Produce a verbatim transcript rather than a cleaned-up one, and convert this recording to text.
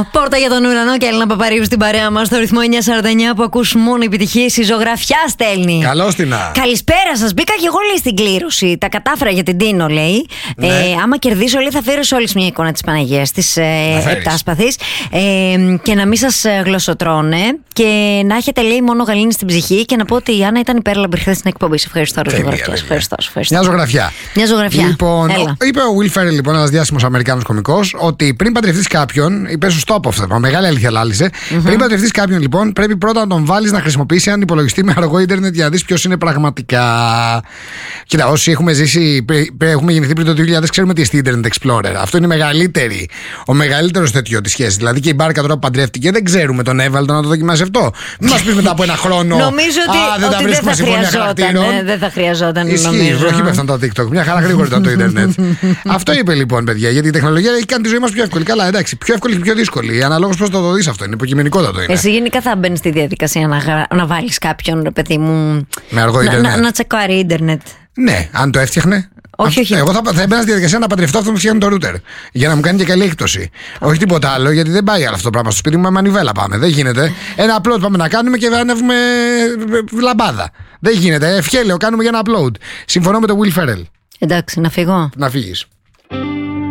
Πόρτα για τον ουρανό και Έλληνα Παπαρίου στην παρέα μας στο ρυθμό εννιακόσια σαράντα εννιά που ακούς μόνο επιτυχίες. Η ζωγραφιά στέλνει. Καλώς την α. Καλησπέρα σας. Μπήκα και εγώ, λέει, στην κλήρωση. Τα κατάφερα για την Τίνο, λέει. Ναι. Ε, άμα κερδίσω, λέει, θα φέρω σε όλες μια εικόνα της Παναγίας, της ε, Επτάσπαθης. Ε, και να μην σας γλωσσοτρώνε. Και να έχετε, λέει, μόνο γαλήνη στην ψυχή. Και να πω ότι η Άννα ήταν υπέρλαμπη χθες στην εκπομπή. Σε ευχαριστώ, ρε ζωγραφιά. Ευχαριστώ, ευχαριστώ. Μια ζωγραφιά. Μια ζωγραφιά. Λοιπόν, ο, είπε ο Will Ferrell, λοιπόν, ένας διάσημος Αμερικάνος κωμικός, ότι πριν παντρευτείς κάποιον, είπε σωστό από αυτό, μεγάλη αλήθεια λάλησε. Mm-hmm. Πριν παντρευτείς κάποιον, λοιπόν, πρέπει πρώτα να τον βάλεις να χρησιμοποιήσει έναν υπολογιστή με αργό ίντερνετ για να δεις ποιος είναι πραγματικά. Κοίτα, όσοι έχουμε ζήσει, έχουμε γεννηθεί πριν το δύο χιλιάδες, ξέρουμε τι εστί Internet Explorer. Αυτό είναι μεγαλύτερη, ο μεγαλύτερος τέτοιο τη σχέση. Δηλαδή και η Μπάρκα τώρα που παντρεύτηκε δεν ξέρουμε τον έβαλε να το δοκιμάσει αυτό. Μην μας πεις μετά από ένα χρόνο. Νομίζω ότι, α, δεν, ότι δεν, θα χρειαζόταν, ε, δεν θα χρειαζόταν. Ισχύει, βροχή πέφτουν τα TikTok. Μια χαρά γρήγορα ήταν το Ιντερνετ. Αυτό είπε λοιπόν, παιδιά, γιατί η τεχνολογία έχει κάνει τη ζωή μας πιο εύκολη. Καλά, εντάξει, πιο εύκολη και πιο δύσκολη. Αναλόγως πώς θα το δεις αυτό. Είναι υποκειμενικότατο. Είναι. Εσύ γενικά θα μπαίνεις στη διαδικασία να, γρα... να βάλεις κάποιον, ρε παιδί μου. Με αργό να, Ιντερνετ. Να, να τσεκάρει Ίντερνετ. Ναι, αν το έφτιαχνε. Όχι, όχι. Εγώ θα, θα έμπαινα στη διαδικασία να παντρευτώ αυτό που φτιάχνει το ρούτερ. Για να μου κάνει και καλή έκπτωση. Όχι τίποτα άλλο, γιατί δεν πάει άλλο αυτό το πράγμα. Στο σπίτι μου με μανιβέλα πάμε. Δεν γίνεται. Ένα upload πάμε να κάνουμε και ανέβουμε λαμπάδα. Δεν γίνεται. Ευχέλαιο κάνουμε για ένα upload. Συμφωνώ με τον Will Ferrell. Εντάξει, να φύγω. Να φύγεις.